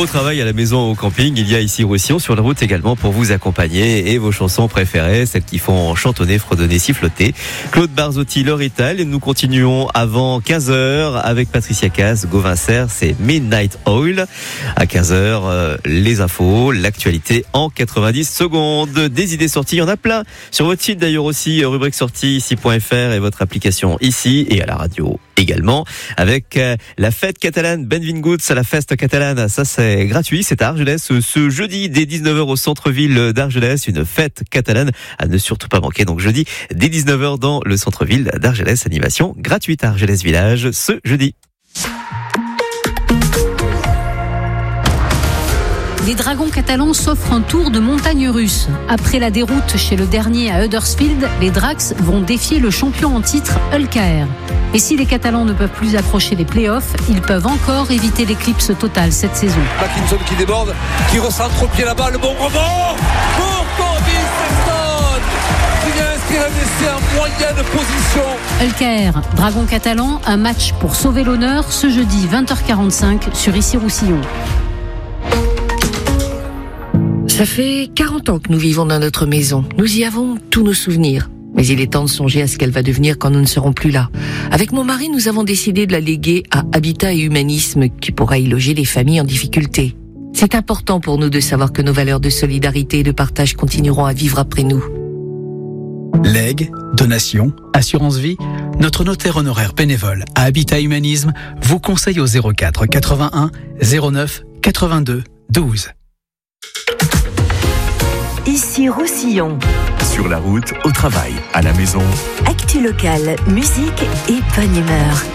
Au travail, à la maison, au camping, il y a ici Roussillon sur la route également pour vous accompagner et vos chansons préférées, celles qui font chantonner, fredonner, siffloter. Claude Barzotti, le Rital, et nous continuons avant 15h avec Patricia Cass, Gauvin Serre, c'est Midnight Oil. À 15h, les infos, l'actualité en 90 secondes. Des idées sorties, il y en a plein. Sur votre site d'ailleurs aussi, rubrique sortie ici.fr et votre application ici et à la radio également. Avec la fête catalane, Benvinguts à la fête catalane. Ça c'est gratuit, c'est à Argelès ce jeudi dès 19h au centre-ville d'Argelès. Une fête catalane à ne surtout pas manquer. Donc jeudi dès 19h dans le centre-ville d'Argelès. Animation gratuite à Argelès Village ce jeudi. Les Dragons catalans s'offrent un tour de montagne russe. Après la déroute chez le dernier à Huddersfield, les Drax vont défier le champion en titre Hull KR. Et si les Catalans ne peuvent plus accrocher les playoffs, ils peuvent encore éviter l'éclipse totale cette saison. Mackinson qui déborde, qui recentre au pied la balle, le bon rebond pour Corby Sexton qui vient inscrire un essai en moyenne position. Hull KR, Dragons catalans, un match pour sauver l'honneur ce jeudi 20h45 sur Issy-Roussillon. Ça fait 40 ans que nous vivons dans notre maison. Nous y avons tous nos souvenirs. Mais il est temps de songer à ce qu'elle va devenir quand nous ne serons plus là. Avec mon mari, nous avons décidé de la léguer à Habitat et Humanisme, qui pourra y loger les familles en difficulté. C'est important pour nous de savoir que nos valeurs de solidarité et de partage continueront à vivre après nous. Legs, donations, assurance vie, notre notaire honoraire bénévole à Habitat Humanisme vous conseille au 04 81 09 82 12. Ici Roussillon. Sur la route, au travail, à la maison. Actu locale, musique et bonne humeur.